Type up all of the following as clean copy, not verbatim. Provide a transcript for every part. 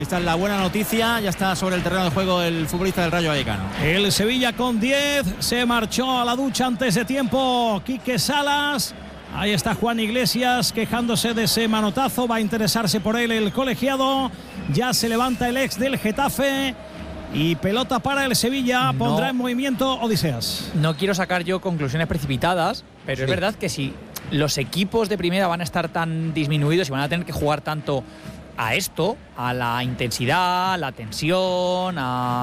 Esta es la buena noticia, ya está sobre el terreno de juego el futbolista del Rayo Vallecano. El Sevilla con 10, se marchó a la ducha antes de tiempo Quique Salas. Ahí está Juan Iglesias quejándose de ese manotazo, va a interesarse por él el colegiado. Ya se levanta el ex del Getafe y pelota para el Sevilla, pondrá en movimiento Odiseas. No quiero sacar yo conclusiones precipitadas, pero sí, es verdad que si los equipos de primera van a estar tan disminuidos y van a tener que jugar tanto a esto, a la intensidad, a la tensión,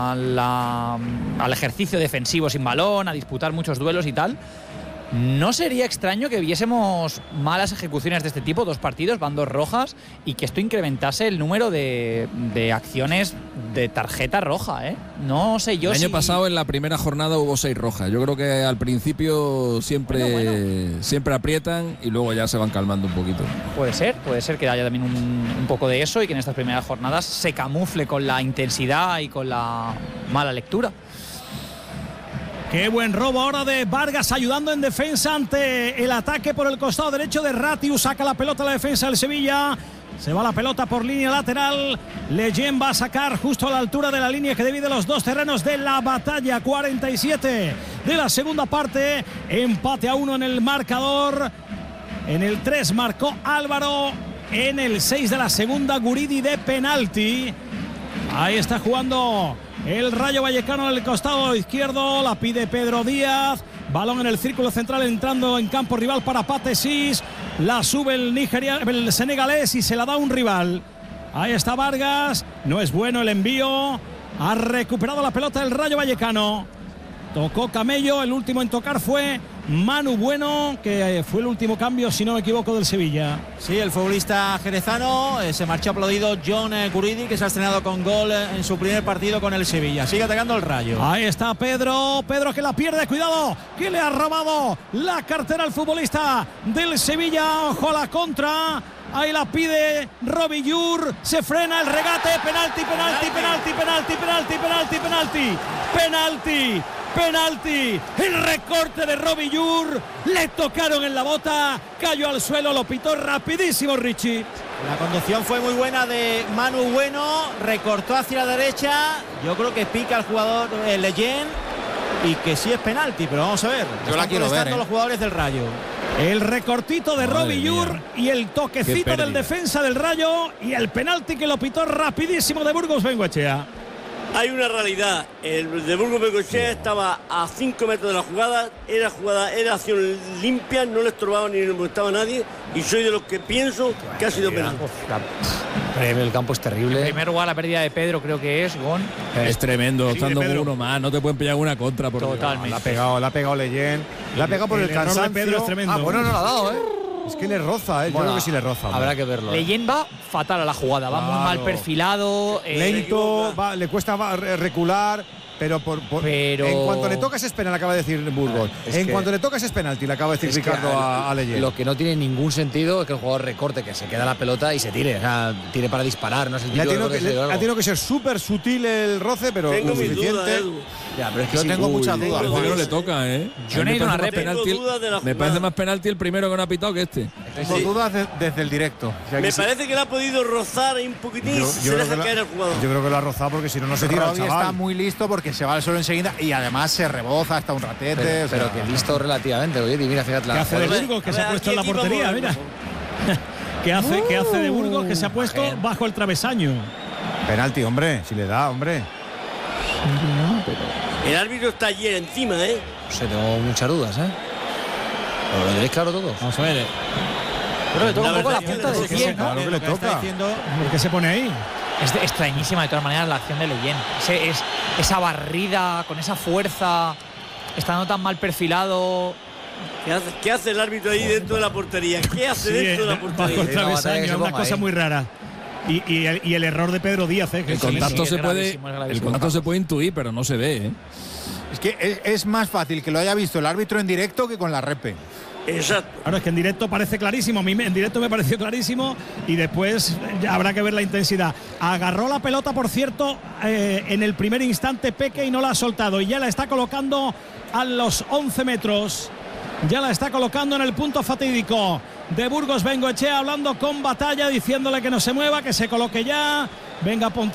al ejercicio defensivo sin balón, a disputar muchos duelos y tal, no sería extraño que viésemos malas ejecuciones de este tipo, 2 partidos, van 2 rojas, y que esto incrementase el número de acciones de tarjeta roja, ¿eh? No sé yo. El año pasado en la primera jornada hubo 6 rojas. Yo creo que al principio siempre aprietan y luego ya se van calmando un poquito. Puede ser que haya también un poco de eso y que en estas primeras jornadas se camufle con la intensidad y con la mala lectura. Qué buen robo ahora de Vargas, ayudando en defensa ante el ataque por el costado derecho de Ratiu. Saca la pelota a la defensa del Sevilla. Se va la pelota por línea lateral. Leyen va a sacar justo a la altura de la línea que divide los 2 terrenos de la batalla. 47 de la segunda parte. Empate a 1 en el marcador. En el 3 marcó Álvaro. En el 6 de la segunda, Guridi de penalti. Ahí está jugando el Rayo Vallecano en el costado izquierdo, la pide Pedro Díaz, balón en el círculo central entrando en campo rival para Patesis, la sube el senegalés y se la da un rival. Ahí está Vargas, no es bueno el envío, ha recuperado la pelota el Rayo Vallecano, tocó Camello, el último en tocar fue Manu Bueno, que fue el último cambio, si no me equivoco, del Sevilla. Sí, el futbolista jerezano, se marchó aplaudido John Guridi, que se ha estrenado con gol en su primer partido con el Sevilla. Sigue atacando el Rayo. Ahí está Pedro que la pierde, cuidado, que le ha robado la cartera al futbolista del Sevilla. Ojo a la contra, ahí la pide Robillur, se frena el regate, penalti. Penalti, el recorte de Robillur, le tocaron en la bota, cayó al suelo, lo pitó rapidísimo Richie. La conducción fue muy buena de Manu Bueno, recortó hacia la derecha, yo creo que pica al jugador Leyen y que sí es penalti, pero vamos a ver. Yo la quiero ver, los jugadores del Rayo. El recortito de Robillur y el toquecito del defensa del Rayo y el penalti que lo pitó rapidísimo de Burgos Bengoechea. Hay una realidad, el de Burgos Bengoechea estaba a 5 metros de la jugada, era acción limpia, no le estorbaba ni le molestaba a nadie, y soy de los que pienso que ha sido penal. El campo es terrible. En primer lugar, la pérdida de Pedro creo que es Gon. Es tremendo, estando uno más, no te pueden pillar una contra. Totalmente. La ha pegado Leyen, la ha pegado por el cansancio. Pedro es tremendo. Ah, bueno, no la ha dado, Es que le roza, Yo creo que sí le roza. Habrá que verlo. Leyen va fatal a la jugada, va muy mal perfilado. Lento, le cuesta recular, pero en cuanto le tocas es penal, acaba de decir Burgos. Cuanto le tocas es penalti, le acaba de decir Ricardo a Leyen. Lo que no tiene ningún sentido es que el jugador recorte, que se queda la pelota y se tire. O sea, tire para disparar, no es el típico ha tenido que ser súper sutil el roce, pero lo suficiente. Ya, pero es que yo tengo muchas dudas. El primero le toca, Yo no he ido a una rep. Me parece más penalti el primero que no ha pitado que este. Tengo dudas desde el directo. Me parece que le ha podido rozar ahí un poquitín y se deja caer el jugador. Yo creo que lo ha rozado porque si no se tira el chaval. Está muy listo porque se va al suelo enseguida y además se reboza hasta un ratete. Pero que listo relativamente. Oye, mira, fíjate ¿Qué hace de Burgos que se ha puesto en la portería? Mira. ¿Qué hace de Burgos que se ha puesto bajo el travesaño? Penalti, hombre, si le da, hombre. El árbitro está allí encima, No sé, tengo muchas dudas, Pero lo tenéis claro todo. Vamos a ver. Pero le toca un poco la punta del pie, ¿no? Claro que le toca. ¿Por qué se pone ahí? Es extrañísima de todas maneras la acción de Leyen. Esa barrida con esa fuerza, estando tan mal perfilado. ¿Qué hace el árbitro ahí dentro de la portería? ¿Qué hace dentro de la portería? Bajo el travesaño, es una cosa muy rara. Y el error de Pedro Díaz, que el contacto se puede intuir, pero no se ve, Es que es más fácil que lo haya visto el árbitro en directo que con la repe. Exacto. Ahora es que en directo parece clarísimo, a mí en directo me pareció clarísimo y después ya habrá que ver la intensidad. Agarró la pelota, por cierto, en el primer instante Peque y no la ha soltado y ya la está colocando a los 11 metros. Ya la está colocando en el punto fatídico de Burgos Bengoechea, hablando con Batalla, diciéndole que no se mueva, que se coloque ya. Venga, ponte.